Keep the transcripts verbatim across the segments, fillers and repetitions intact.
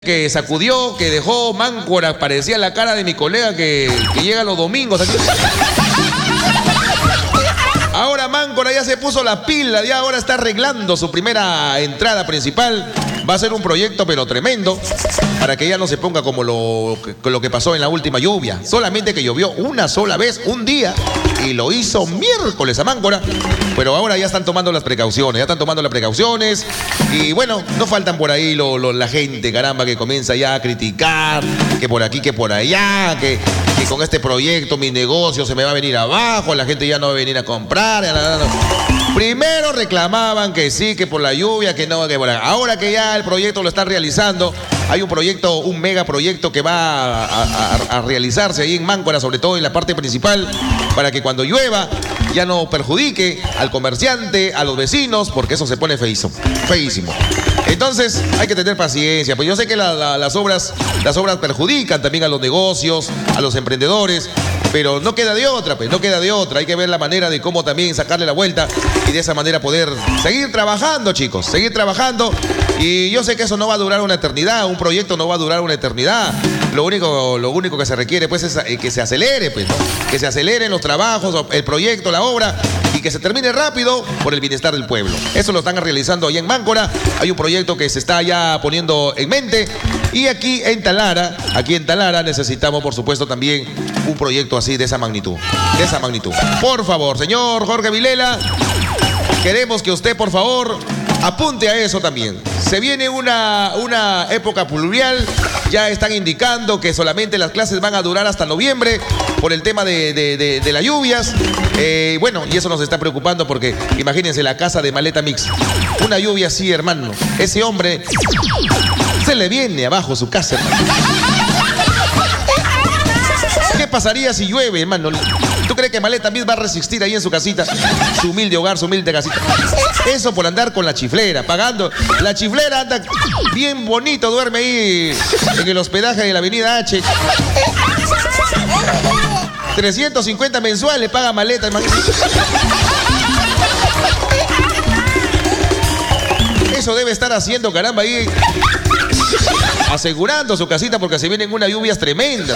Que sacudió, que dejó Máncora, parecía la cara de mi colega que, que llega los domingos aquí. Ahora Máncora ya se puso la pila, ya ahora está arreglando su primera entrada principal. Va a ser un proyecto pero tremendo, para que ya no se ponga como lo, lo que pasó en la última lluvia. Solamente que llovió una sola vez, un día, y lo hizo miércoles a Máncora. Pero ahora ya están tomando las precauciones, ya están tomando las precauciones. Y bueno, no faltan por ahí lo, lo, la gente, caramba, que comienza ya a criticar, que por aquí, que por allá, que, que con este proyecto mi negocio se me va a venir abajo, la gente ya no va a venir a comprar. No, no, no. Primero reclamaban que sí, que por la lluvia, que no, que por allá. Ahora que ya el proyecto lo están realizando, hay un proyecto, un megaproyecto que va a, a, a realizarse ahí en Máncora, sobre todo en la parte principal, para que cuando llueva ya no perjudique al comerciante, a los vecinos, porque eso se pone feísimo, feísimo. Entonces hay que tener paciencia, pues yo sé que la, la, las obras, las obras perjudican también a los negocios, a los emprendedores, pero no queda de otra, pues no queda de otra. Hay que ver la manera de cómo también sacarle la vuelta y de esa manera poder seguir trabajando, chicos, seguir trabajando. Y yo sé que eso no va a durar una eternidad, un proyecto no va a durar una eternidad. Lo único, lo único que se requiere pues es que se acelere, pues, ¿no? Que se aceleren los trabajos, el proyecto, la obra, y que se termine rápido por el bienestar del pueblo. Eso lo están realizando allá en Máncora. Hay un proyecto que se está ya poniendo en mente. Y aquí en Talara, aquí en Talara necesitamos, por supuesto, también un proyecto así de esa magnitud, de esa magnitud. Por favor, señor Jorge Vilela, queremos que usted, por favor, apunte a eso también. Se viene una, una época pluvial. Ya están indicando que solamente las clases van a durar hasta noviembre por el tema de, de, de, de las lluvias. Eh, bueno, y eso nos está preocupando porque imagínense la casa de Maleta Mix. Una lluvia así, hermano. Ese hombre se le viene abajo su casa, hermano. ¿Qué pasaría si llueve, hermano? ¿Tú crees que Maleta Mix va a resistir ahí en su casita? Su humilde hogar, su humilde casita. Eso por andar con la chiflera, pagando. La chiflera anda bien bonito, duerme ahí en el hospedaje de la avenida H. trescientos cincuenta mensuales paga Maleta, hermano. Eso debe estar haciendo, caramba, ahí asegurando su casita porque se vienen unas lluvias tremendas.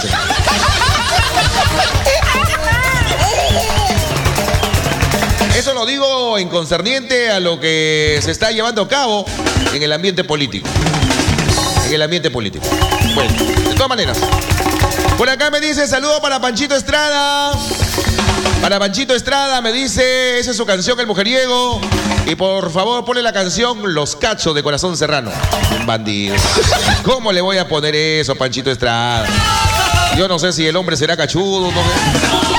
Eso lo digo en concerniente a lo que se está llevando a cabo en el ambiente político. En el ambiente político. Bueno, de todas maneras. Por acá me dice, saludo para Panchito Estrada. Para Panchito Estrada me dice, esa es su canción, El Mujeriego. Y por favor, ponle la canción Los Cachos de Corazón Serrano. Un bandido. ¿Cómo le voy a poner eso a Panchito Estrada? Yo no sé si el hombre será cachudo, no sé.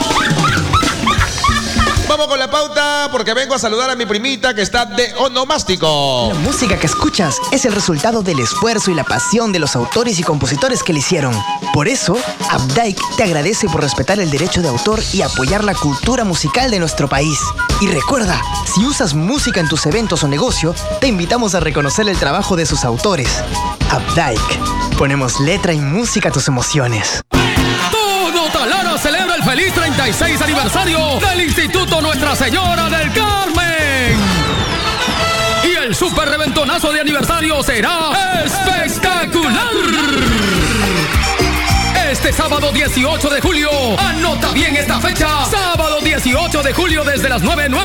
Vamos con la pauta porque vengo a saludar a mi primita que está de onomástico. La música que escuchas es el resultado del esfuerzo y la pasión de los autores y compositores que la hicieron. Por eso, Updike te agradece por respetar el derecho de autor y apoyar la cultura musical de nuestro país. Y recuerda, si usas música en tus eventos o negocio, te invitamos a reconocer el trabajo de sus autores. Updike, ponemos letra y música a tus emociones. Talara celebra el feliz treinta y seis aniversario del Instituto Nuestra Señora del Carmen. Y el super reventonazo de aniversario será espectacular. Este sábado dieciocho de julio, anota bien esta fecha, sábado dieciocho de julio desde las nueve, nueve